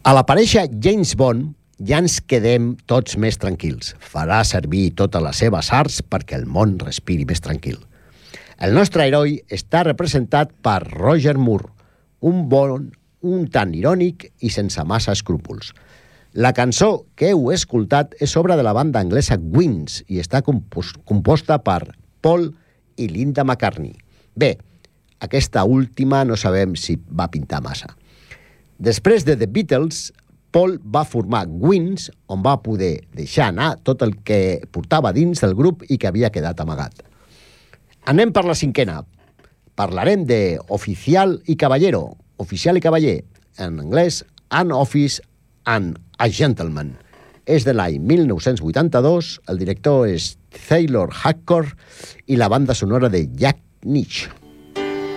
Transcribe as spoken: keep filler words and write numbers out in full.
A l'aparèixer James Bond, ja ens quedem tots més tranquils. Farà servir totes les seves arts perquè el món respiri més tranquil. El nostre heroi està representat per Roger Moore, un bon, un tant irònic i sense massa escrúpols. La cançó que heu escoltat és obra de la banda anglesa Wings i està compos- composta per Paul i Linda McCartney. Bé, aquesta última no sabem si va pintar massa. Després de The Beatles, Paul va formar Wings, on va poder deixar anar tot el que portava dins del grup i que havia quedat amagat. Anem per la cinquena. Parlarem de Oficial i Caballero, Oficial i Cavaller, en anglès, An Office and a Gentleman. És de l'any mil nou-cents vuitanta-dos, el director és Taylor Hackett i la banda sonora de Jack Nitzsche.